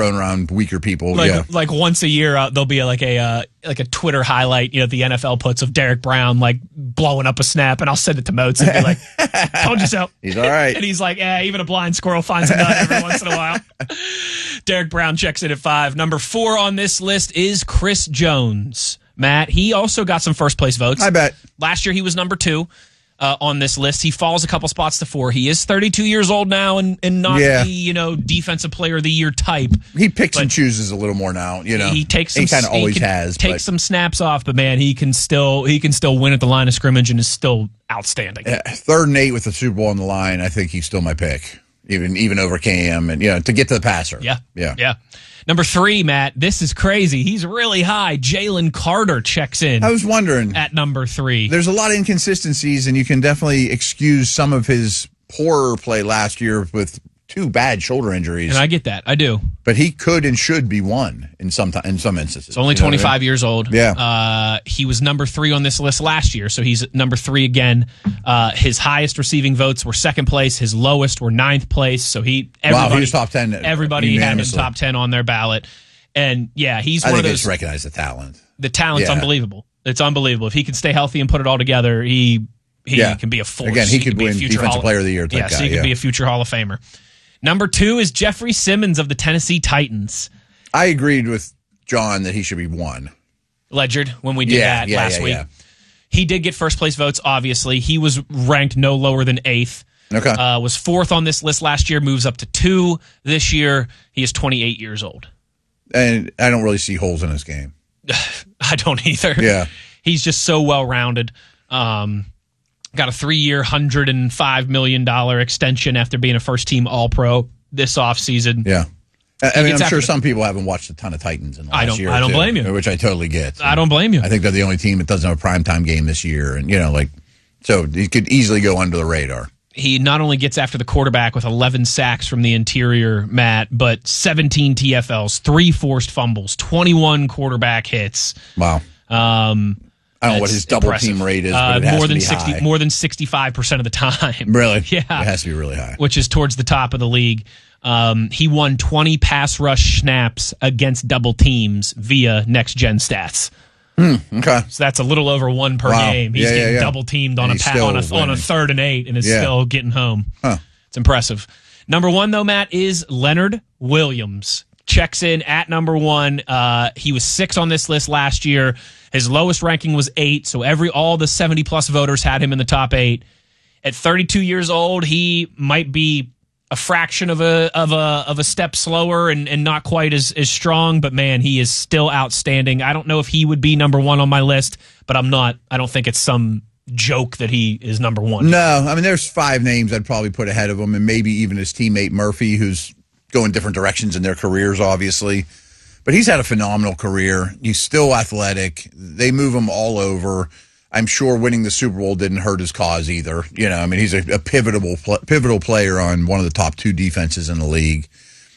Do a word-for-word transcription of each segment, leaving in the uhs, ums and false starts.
throwing around weaker people. Like, yeah. like once a year, uh, there'll be like a uh, like a Twitter highlight, you know, the N F L puts of Derek Brown like blowing up a snap, and I'll send it to Moats and be like, "Told you so." He's all right, and he's like, "Yeah, even a blind squirrel finds a nut every once in a while." Derek Brown checks in at five. Number four on this list is Chris Jones. Matt, he also got some first place votes. I bet last year he was number two. Uh, on this list, he falls a couple spots to four. He is thirty-two years old now, and, and not yeah. the you know defensive player of the year type. He picks and chooses a little more now. You know, he takes some, he kind of always has. Takes some snaps off, but man, he can still he can still win at the line of scrimmage and is still outstanding. Yeah, third and eight with the Super Bowl on the line, I think he's still my pick, even even over Cam, and you know to get to the passer. Yeah, yeah, yeah. Number three, Matt, this is crazy. He's really high. Jalen Carter checks in. I was wondering. At number three. There's a lot of inconsistencies, and you can definitely excuse some of his poorer play last year with two bad shoulder injuries. And I get that. I do. But he could and should be one in some t- in some instances. He's only you know twenty-five I mean? years old. Yeah. Uh, he was number three on this list last year, so he's number three again. Uh, his highest receiving votes were second place. His lowest were ninth place. So he everybody, wow, he was top ten. Everybody had him top ten on their ballot. And yeah, he's I one think of those. I just recognize the talent. The talent's yeah. unbelievable. It's unbelievable. If he can stay healthy and put it all together, he he yeah. can be a force. Again, he, he could be win a future Defensive Hall Player of the Year type yes, guy. he could yeah. be a future Hall of Famer. Number two is Jeffrey Simmons of the Tennessee Titans. I agreed with John that he should be one. Ledgered when we did yeah, that yeah, last yeah, week. Yeah. He did get first place votes, obviously. He was ranked no lower than eighth. Okay. Uh, was fourth on this list last year, moves up to two this year. He is twenty-eight years old. And I don't really see holes in his game. I don't either. Yeah. He's just so well-rounded. Um, got a three-year, one hundred five million dollars extension after being a first-team All-Pro this offseason. Yeah. I mean, I'm sure the, some people haven't watched a ton of Titans in the last I don't, year. I don't too, blame you. Which I totally get. I don't blame you. I think they're the only team that doesn't have a primetime game this year. And, you know, like, so he could easily go under the radar. He not only gets after the quarterback with eleven sacks from the interior, Matt, but seventeen T F Ls, three forced fumbles, twenty-one quarterback hits. Wow. Um, I don't know what his double impressive. team rate is, but uh, it has more to than be sixty, high. more than sixty-five percent of the time. Really? Yeah. It has to be really high. Which is towards the top of the league. Um, he won twenty pass rush snaps against double teams via Next Gen Stats. Hmm, okay. So that's a little over one per wow. game. He's yeah, getting yeah, yeah. double teamed on a, pa- on, a, on a third and eight and is yeah. still getting home. Huh. It's impressive. Number one, though, Matt, is Leonard Williams. Checks in at number one. Uh, he was six on this list last year. His lowest ranking was eight, so every all the seventy-plus voters had him in the top eight. At thirty-two years old, he might be a fraction of a of a of a step slower and, and not quite as, as strong, but man, he is still outstanding. I don't know if he would be number one on my list, but I'm not. I don't think it's some joke that he is number one. No, I mean, there's five names I'd probably put ahead of him, and maybe even his teammate Murphy, who's going different directions in their careers, obviously. But he's had a phenomenal career. He's still athletic. They move him all over. I'm sure winning the Super Bowl didn't hurt his cause either. You know, I mean, he's a, a pivotal pivotal player on one of the top two defenses in the league.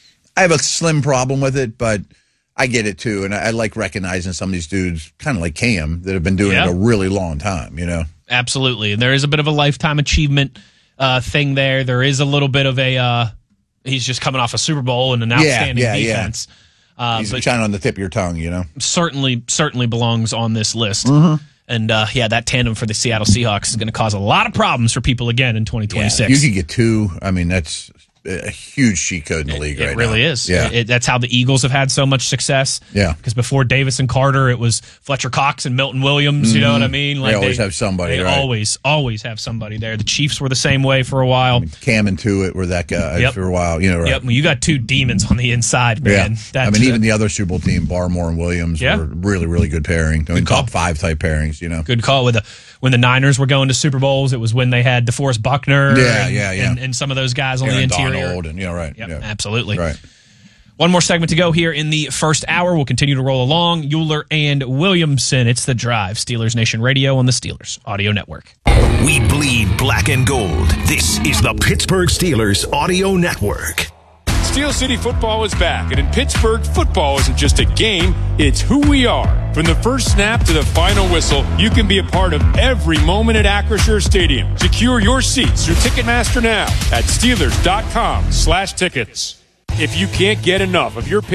I have a slim problem with it, but I get it too. And I, I like recognizing some of these dudes, kind of like Cam, that have been doing yeah. it a really long time, you know? Absolutely. And there is a bit of a lifetime achievement uh, thing there. There is a little bit of a, uh, he's just coming off a Super Bowl and an outstanding yeah, yeah, defense. Yeah. Uh, he's but shining on the tip of your tongue, you know? Certainly, certainly belongs on this list. Mm-hmm. And, uh, yeah, that tandem for the Seattle Seahawks is going to cause a lot of problems for people again in twenty twenty-six. Yeah, you could get two. I mean, that's a huge cheat code in the league it, right it really now. is. Yeah. It, it, that's how the Eagles have had so much success. Yeah. Because before Davis and Carter, it was Fletcher Cox and Milton Williams. Mm-hmm. You know what I mean? Like they always they, have somebody, They right? always, always have somebody there. The Chiefs were the same way for a while. I mean, Cam and Tuitt were that guy yep. for a while. You know, right? Yep. Well, you got two demons on the inside, man. Yeah. That's I mean, a, even the other Super Bowl team, Barmore and Williams, yeah. were really, really good pairing. I mean, call. top five type pairings, you know? Good call. With the, when the Niners were going to Super Bowls, it was when they had DeForest Buckner yeah, and, yeah, yeah. And, and some of those guys on Aaron the interior. Donald and, you know, right. Yep, yeah. absolutely. Right. One more segment to go here in the first hour. We'll continue to roll along. Euler and Williamson. It's The Drive. Steelers Nation Radio on the Steelers Audio Network. We bleed black and gold. This is the Pittsburgh Steelers Audio Network. Steel City football is back, and in Pittsburgh, football isn't just a game, it's who we are. From the first snap to the final whistle, you can be a part of every moment at Acrisure Stadium. Secure your seats through Ticketmaster now at Steelers.com slash tickets. If you can't get enough of your